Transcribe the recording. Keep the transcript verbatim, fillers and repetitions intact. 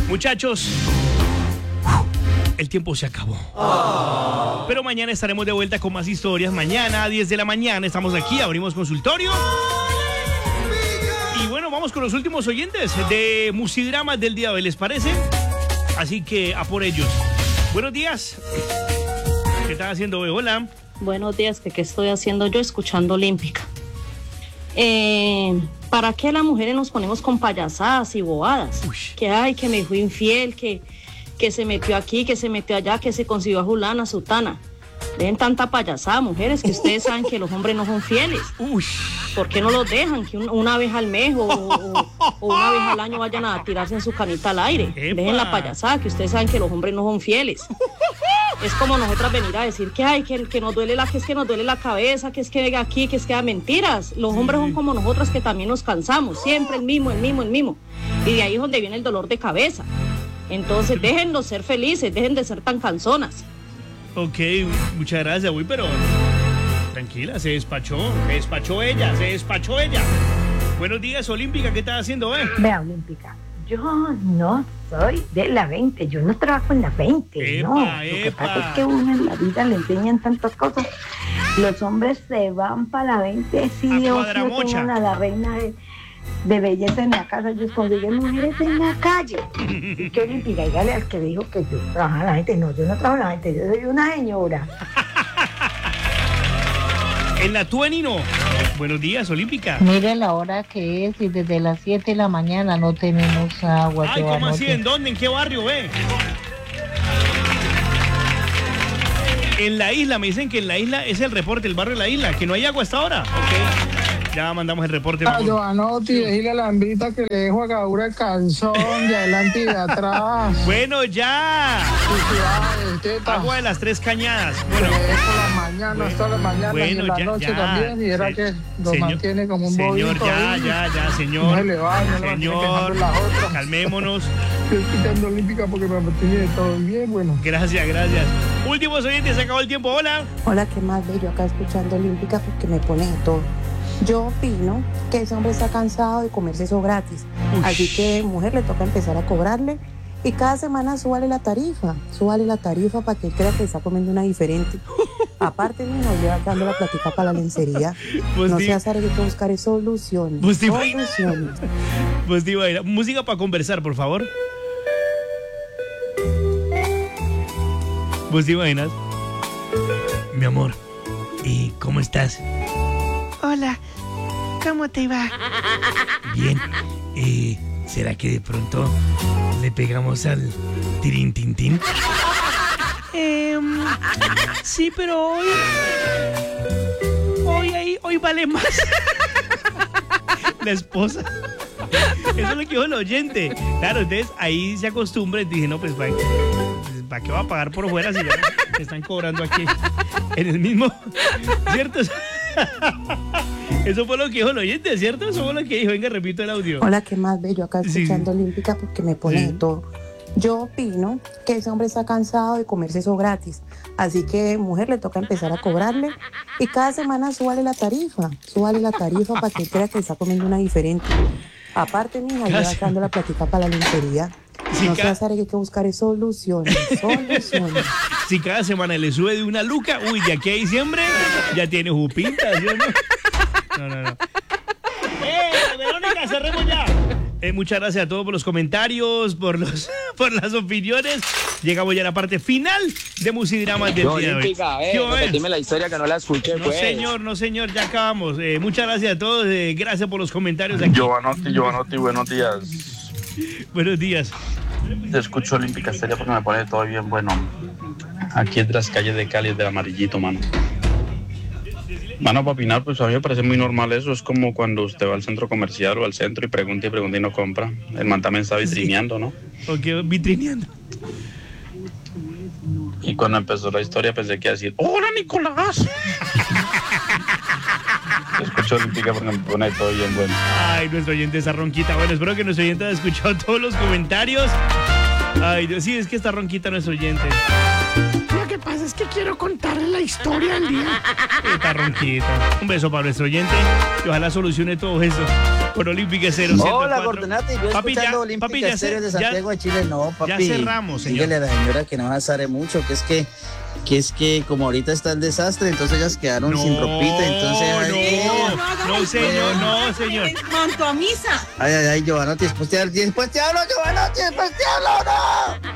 Muchachos, el tiempo se acabó. Oh. Pero mañana estaremos de vuelta con más historias. Mañana a diez de la mañana estamos aquí, abrimos consultorio. Y bueno, vamos con los últimos oyentes de Musidramas del día de hoy, ¿les parece? Así que a por ellos. Buenos días. ¿Qué estás haciendo hoy? Hola. Buenos días, ¿qué, qué estoy haciendo yo? Escuchando Olímpica. Eh, ¿Para qué las mujeres nos ponemos con payasadas y bobadas? Uy. Que ay, que me fui infiel, que, que se metió aquí, que se metió allá, que se consiguió a Julana, Sutana. Dejen tanta payasada, mujeres, que ustedes saben que los hombres no son fieles. Uy. ¿Por qué no los dejan? Que un, una vez al mes o, o, o una vez al año vayan a tirarse en su canita al aire. Epa. Dejen la payasada, que ustedes saben que los hombres no son fieles. Es como nosotras venir a decir que ay, que, que nos duele la, que es que nos duele la cabeza, que es que venga aquí, que es que da mentiras. Los sí. hombres son como nosotras, que también nos cansamos, siempre el mismo, el mismo, el mismo. Y de ahí es donde viene el dolor de cabeza. Entonces déjennos ser felices, dejen de ser tan canzonas. Ok, muchas gracias, uy, pero tranquila, se despachó, se despachó ella, se despachó ella. Buenos días, Olímpica, ¿qué estás haciendo, eh? Vea, Olímpica, yo no soy de la veinte, yo no trabajo en la veinte, epa, no. Epa. Lo que pasa es que uno en la vida le enseñan tantas cosas. Los hombres se van para la veinte, si a Dios no tengan a la reina de, de belleza en la casa, ellos consiguen mujeres en la calle. Y que Olímpica, dígale al que dijo que yo trabajaba en la veinte, no, yo no trabajo en la veinte, yo soy una señora. En la veinte no. Buenos días, Olímpica. Mire la hora que es y desde las siete de la mañana no tenemos agua. Ay, ¿cómo así? ¿En dónde? ¿En qué barrio, ve? En la isla, me dicen que en la isla es el reporte, el barrio de la isla, que no hay agua hasta ahora. Ok. Ya mandamos el reporte. A Giovanotti, dile a la ambita que le dejo a Gaura el calzón de adelante y de atrás. Bueno, ya. Felicidades, agua de las tres cañadas. Bueno, por la mañana, bueno, hasta la mañana bueno, y en la ya, noche ya, también. Y era se, que lo señor, mantiene como un señor, bobito. Ya, ahí. ya, ya, señor. No se le va, no señor, calmémonos. Estoy escuchando Olímpica porque me mantiene todo bien, bueno. Gracias, gracias. Últimos oyentes, se acabó el tiempo. Hola. Hola, ¿qué más, bello? Acá escuchando Olímpica porque me pone de todo. Yo opino que ese hombre está cansado de comerse eso gratis. Uy. Así que, mujer, le toca empezar a cobrarle y cada semana súbale la tarifa. Súbale la tarifa para que él crea que está comiendo una diferente. Aparte, mija, lleva dando la platica para la lencería. Pues no seas área, hay que buscar soluciones. Pues soluciones. Pues digo, música para conversar, por favor. Pues te imaginas. Mi amor, ¿y cómo estás? Hola, ¿cómo te va? Bien. Eh, ¿será que de pronto le pegamos al tirín tin tin? Eh, sí, pero hoy... Hoy, hoy, hoy vale más. La esposa. Eso es lo que dijo el oyente. Claro, entonces ahí se acostumbra y dice, no, pues ¿para, ¿para qué va a pagar por fuera si ya me están cobrando aquí en el mismo? ¿Cierto? Eso fue lo que dijo el oyente, ¿cierto? Eso fue lo que dijo. Venga, repito el audio. Hola, ¿qué más, bello? Acá escuchando sí. Olímpica porque me pone sí. de todo. Yo opino que ese hombre está cansado de comerse eso gratis. Así que, mujer, le toca empezar a cobrarle y cada semana súbale la tarifa. Súbale la tarifa para que él crea que está comiendo una diferente. Aparte, mija, lleva dando la platica para la lencería. Sí, no cada... seas área, que hay que buscar soluciones. Soluciones. Si cada semana le sube de una luca, uy, de aquí a diciembre ya tiene jupita, ¿sí o no? No, no, no. ¡Eh, Verónica, cerremos ya! Eh, muchas gracias a todos por los comentarios, por los por las opiniones. Llegamos ya a la parte final de Musidramas del no, día de hoy. Eh, dime la historia que no la escuché. No, pues. señor, no, señor, ya acabamos. Eh, muchas gracias a todos. Eh, gracias por los comentarios aquí. Giovanotti, Giovanotti, buenos días. Buenos días. Te escucho Olímpica Estéreo porque me pone todo bien bueno. Aquí en las calles de Cali, del amarillito, mano. Mano, para opinar, pues a mí me parece muy normal eso. Es como cuando usted va al centro comercial o al centro y pregunta y pregunta y no compra. El man también está vitrineando, ¿no? Ok, vitrineando. Y cuando empezó la historia pensé que iba a decir, ¡hola, Nicolás! Te escucho Olímpica porque me pone todo bien bueno. Ay, nuestro oyente está ronquita. Bueno, espero que nuestro oyente haya escuchado todos los comentarios. Ay, Dios, sí, es que está ronquita nuestro oyente. Lo que pasa es que quiero contarle la historia del día. Está ronquita. Un beso para nuestro oyente y ojalá solucione todo eso con Olímpica cero cero cuatro. Hola, Fortunati, yo Papi, escuchando ya- Olímpica papi, ya Estéreo se- de ya- Santiago de Chile. No, papi. ya cerramos, señor. Dígale a la señora que no azare mucho, que es que, que es que como ahorita está el desastre, entonces ellas quedaron No, sin ropita, entonces... ay, no, no, señor, no, señor. Manto a misa. Ay, ay, ay, Giovanotti, después te, después te hablo, Giovanotti, después te hablo, no.